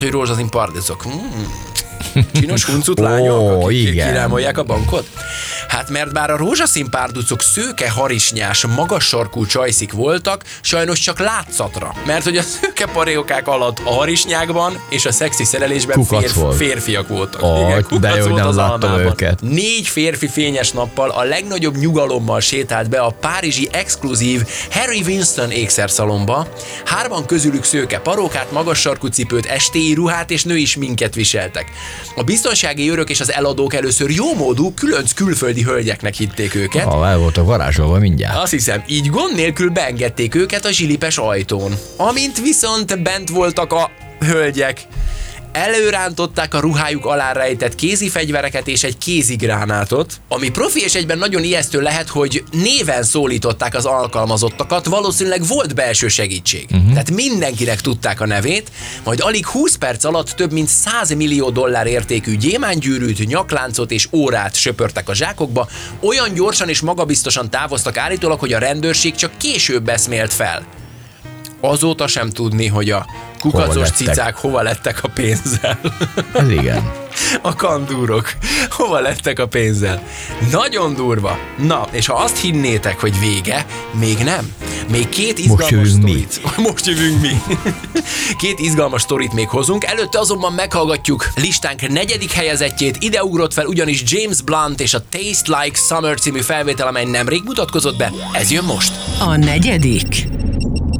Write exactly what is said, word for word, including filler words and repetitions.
hogy rózsaszín pardicok. Mm. Csinos huncut lányok, akik kirámolják a bankot? Hát mert bár a rózsaszín párducok szőke, harisnyás, magas sarkú csajszik voltak, sajnos csak látszatra. Mert hogy a szőke paréokák alatt a harisnyákban és a szexi szerelésben férf, férfiak voltak. Oh, igen, de jó, nem láttam őket. Négy férfi fényes nappal a legnagyobb nyugalommal sétált be a párizsi exkluzív Harry Winston ékszerszalomba. Hárman közülük szőke parókát, magas sarkú cipőt, estéi ruhát és női sminket viseltek. A biztonsági őrök és az eladók először jómódú, különc külföldi hölgyeknek hitték őket. Ha, el voltak varázsolva mindjárt. Azt hiszem, így gond nélkül beengedték őket a zsilipes ajtón. Amint viszont bent voltak a hölgyek, előrántották a ruhájuk alá rejtett kézi fegyvereket és egy kézigránátot, ami profi és egyben nagyon ijesztő lehet, hogy néven szólították az alkalmazottakat, valószínűleg volt belső segítség. Uh-huh. Tehát mindenkinek tudták a nevét, majd alig húsz perc alatt több mint száz millió dollár értékű gyémánygyűrűt, nyakláncot és órát söpörtek a zsákokba, olyan gyorsan és magabiztosan távoztak állítólag, hogy a rendőrség csak később eszmélt fel. Azóta sem tudni, hogy a kukacos hova cicák hova lettek a pénzzel. Ez igen. A kandúrok hova lettek a pénzzel. Nagyon durva. Na, és ha azt hinnétek, hogy vége, még nem. Még két izgalmas sztorit. Most jövünk mi. Két izgalmas sztorit még hozunk, előtte azonban meghallgatjuk listánk negyedik helyezettjét, ide ugrott fel ugyanis James Blunt és a Taste Like Summer című felvétel, amely nemrég mutatkozott be. Ez jön most. A negyedik.